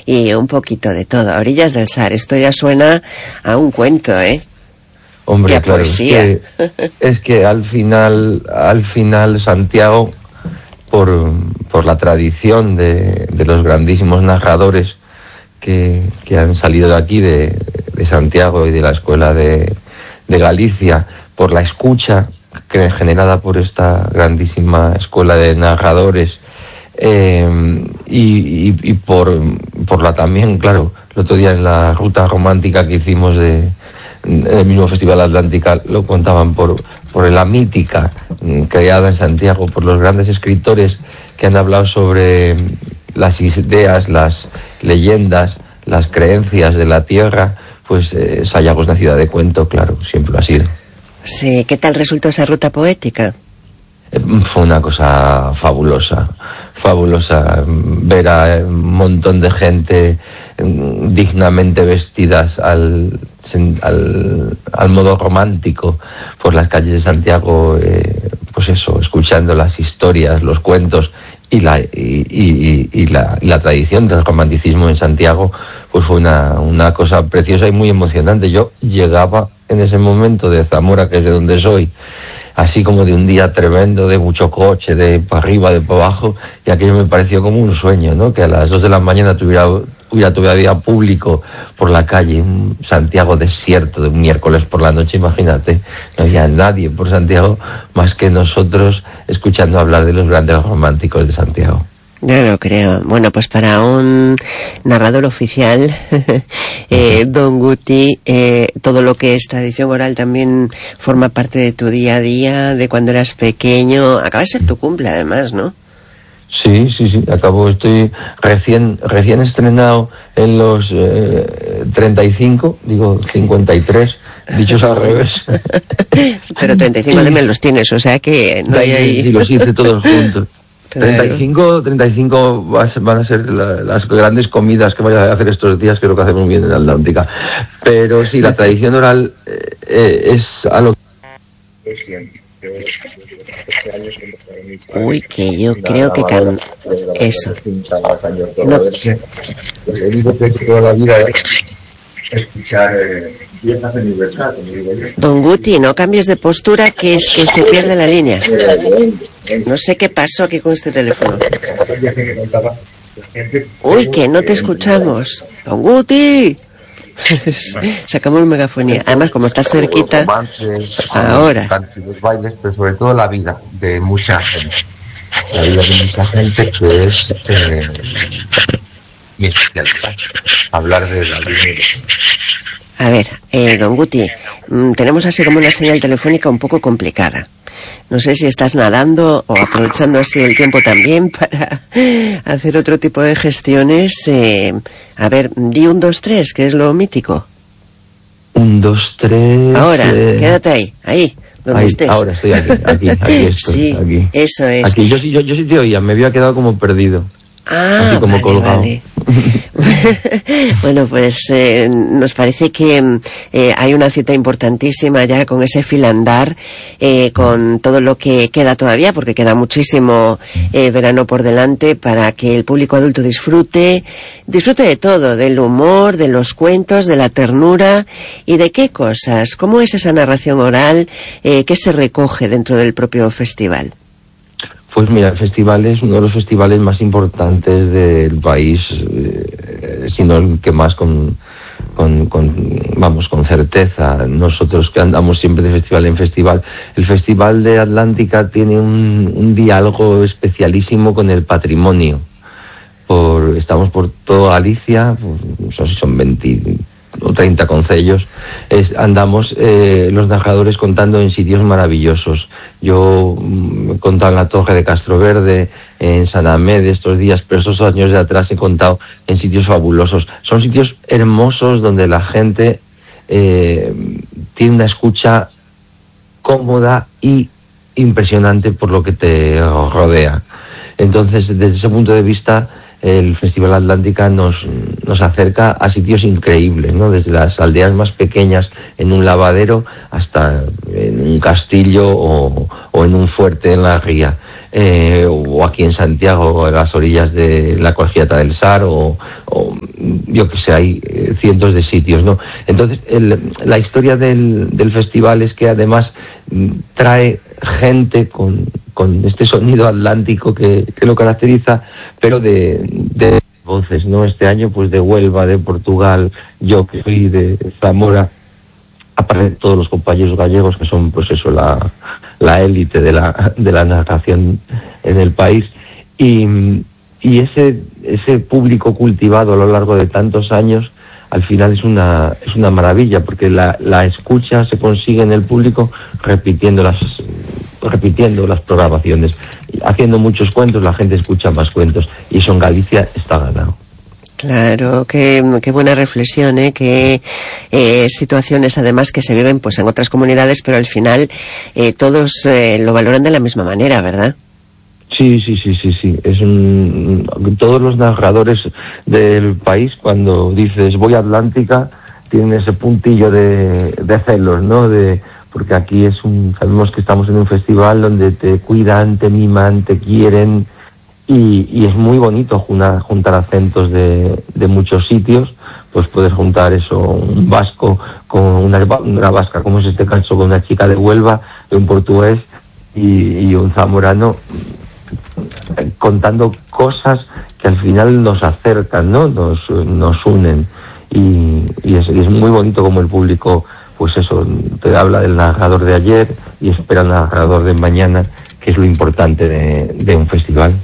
y un poquito de todo. A orillas del Sar, esto ya suena a un cuento, ¿eh? Hombre, claro, poesía. Es que al final Santiago, por la tradición de los grandísimos narradores que han salido de aquí, de Santiago y de la Escuela de Galicia, por la escucha generada por esta grandísima escuela de narradores, y por la también, claro, el otro día en la ruta romántica que hicimos el mismo Festival Atlántica, lo contaban por la mítica creada en Santiago por los grandes escritores que han hablado sobre las ideas, las leyendas, las creencias de la tierra. Pues Sayago es una ciudad de cuento, claro, siempre lo ha sido. Sí, ¿qué tal resultó esa ruta poética? Fue una cosa fabulosa ver a un montón de gente dignamente vestidas al modo romántico por las calles de Santiago, pues eso, escuchando las historias, los cuentos y la tradición del romanticismo en Santiago. Pues fue una cosa preciosa y muy emocionante. Yo llegaba en ese momento de Zamora, que es de donde soy, así como de un día tremendo, de mucho coche, de para arriba, de para abajo, y aquello me pareció como un sueño, ¿no? Que a las 2 de la mañana hubiera todavía público por la calle, un Santiago desierto de un miércoles por la noche, imagínate, no había nadie por Santiago más que nosotros escuchando hablar de los grandes románticos de Santiago. Ya lo creo. Bueno, pues para un narrador oficial, Don Guti, todo lo que es tradición oral también forma parte de tu día a día, de cuando eras pequeño. Acaba de ser tu cumple, además, ¿no? Sí, estoy recién estrenado en los 35, digo 53, dichos al revés. Pero 35 también los tienes, o sea que no hay ahí... Y los hice todos juntos. 35 van a ser las grandes comidas que voy a hacer estos días, que es lo que hacemos bien en Atlántica. Pero sí, la tradición oral es algo... Uy, que yo creo que eso. No. Lo único que he hecho toda la vida es escuchar piezas en libertad. Don Guti, no cambies de postura, que es que se pierde la línea. No sé qué pasó aquí con este teléfono. Uy, que no te escuchamos. Don Guti. Sacamos megafonía. Además, como estás cerquita, ahora. Los bailes, pero sobre todo la vida de mucha gente. La vida de mucha gente que es mi especialidad. Hablar de la vida. A ver, don Guti, tenemos así como una señal telefónica un poco complicada. No sé si estás nadando o aprovechando así el tiempo también para hacer otro tipo de gestiones. A ver, di 1, 2, 3, que es lo mítico. 1, 2, 3... Ahora, quédate ahí, donde ahí, estés. Ahora estoy aquí estoy. Sí, aquí. Eso es. Aquí, yo sí te oía, me había quedado como perdido. Así como colgado. Vale. Bueno, pues nos parece que hay una cita importantísima ya con ese filandar, con todo lo que queda todavía, porque queda muchísimo verano por delante, para que el público adulto disfrute de todo, del humor, de los cuentos, de la ternura y de qué cosas. ¿Cómo es esa narración oral? ¿Qué se recoge dentro del propio festival? Pues mira, el festival es uno de los festivales más importantes del país, sino el que más con certeza. Nosotros que andamos siempre de festival en festival, el Festival de Atlántica tiene un diálogo especialísimo con el patrimonio. Estamos por toda Galicia, no sé si son 20 o 30 concellos, andamos los narradores contando en sitios maravillosos. Yo he contado en la Torre de Castroverde, en San Amé estos días, pero esos años de atrás he contado en sitios fabulosos. Son sitios hermosos donde la gente tiene una escucha cómoda y impresionante por lo que te rodea. Entonces, desde ese punto de vista, el Festival Atlántica nos acerca a sitios increíbles, ¿no? Desde las aldeas más pequeñas en un lavadero hasta en un castillo o en un fuerte en la ría, o aquí en Santiago, a las orillas de la Colegiata del Sar, o yo que sé, hay cientos de sitios, ¿no? Entonces, la historia del festival es que además trae gente con este sonido atlántico que lo caracteriza, pero de voces, ¿no? Este año, pues de Huelva, de Portugal, yo que soy de Zamora, aparecen todos los compañeros gallegos que son, pues eso, la élite de la narración en el país, y ese público cultivado a lo largo de tantos años, al final es una maravilla, porque la escucha se consigue en el público repitiendo las programaciones, haciendo muchos cuentos, la gente escucha más cuentos, y eso en Galicia está ganado. Claro, qué buena reflexión, qué situaciones además que se viven pues en otras comunidades, pero al final todos lo valoran de la misma manera, ¿verdad? Sí. Todos los narradores del país, cuando dices voy a Atlántica, tienen ese puntillo de celos, ¿no? Porque aquí sabemos que estamos en un festival donde te cuidan, te miman, te quieren, y es muy bonito juntar acentos de muchos sitios. Pues puedes juntar eso, un vasco con una vasca, como es este caso, con una chica de Huelva, de un portugués, y un zamorano, contando cosas que al final nos acercan, ¿no? Nos unen, y es muy bonito como el público, pues eso, te habla del narrador de ayer y espera al narrador de mañana, que es lo importante de un festival.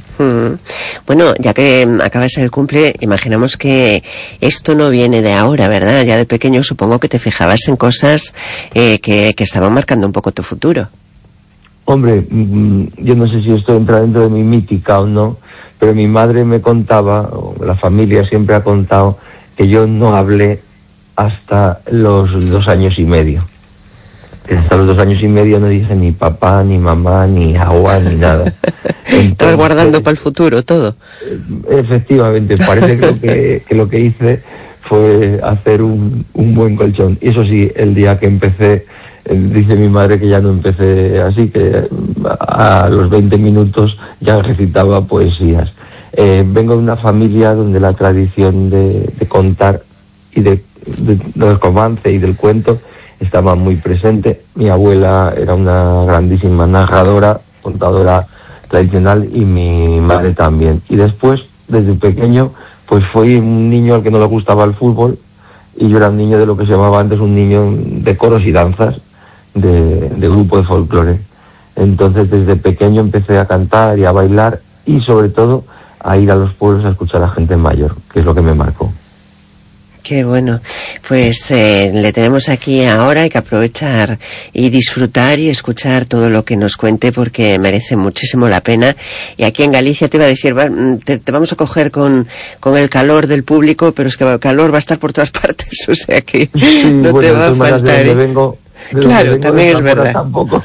Bueno, ya que acaba de ser el cumple, imaginamos que esto no viene de ahora, ¿verdad? Ya de pequeño supongo que te fijabas en cosas que estaban marcando un poco tu futuro. Hombre, yo no sé si esto entra dentro de mi mítica o no, pero mi madre me contaba, o la familia siempre ha contado, que yo no hablé hasta los 2 años y medio. Que hasta los 2 años y medio no dije ni papá, ni mamá, ni agua, ni nada. Estás guardando para el futuro todo. Efectivamente, parece que lo que hice fue hacer un buen colchón. Y eso sí, el día que empecé, dice mi madre que ya no empecé así, que a los 20 minutos ya recitaba poesías. Vengo de una familia donde la tradición de contar y del romance y del cuento estaba muy presente. Mi abuela era una grandísima narradora, contadora tradicional, y mi madre también. Y después, desde pequeño, pues fui un niño al que no le gustaba el fútbol, y yo era un niño de lo que se llamaba antes un niño de coros y danzas, de grupo de folclore. Entonces desde pequeño empecé a cantar y a bailar, y sobre todo a ir a los pueblos a escuchar a gente mayor, que es lo que me marcó. Qué bueno, pues le tenemos aquí ahora, hay que aprovechar y disfrutar y escuchar todo lo que nos cuente, porque merece muchísimo la pena. Y aquí en Galicia te iba a decir, te vamos a coger con el calor del público, pero es que el calor va a estar por todas partes, o sea que sí, no te va a faltar. Claro, también es verdad. Tampoco.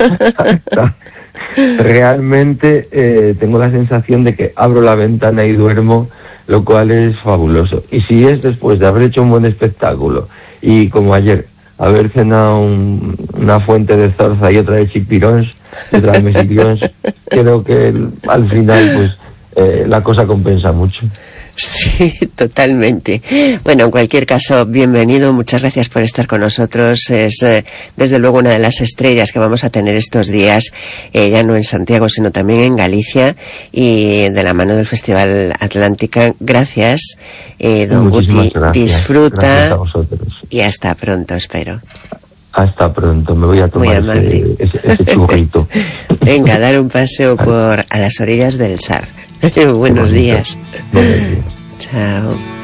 Realmente tengo la sensación de que abro la ventana y duermo, lo cual es fabuloso. Y si es después de haber hecho un buen espectáculo, y como ayer, haber cenado una fuente de zarza y otra de chipirons, otra de mesipirons, creo que al final pues la cosa compensa mucho. Sí, totalmente. Bueno, en cualquier caso, bienvenido, muchas gracias por estar con nosotros. Es desde luego una de las estrellas que vamos a tener estos días, ya no en Santiago, sino también en Galicia, y de la mano del Festival Atlántica. Gracias, don Guti. Disfruta. Gracias a vosotros. Y hasta pronto, espero. Hasta pronto, me voy a tomar ese churrito. Venga, dar un paseo a las orillas del Sar. Buenos días. Buenos días. Chao.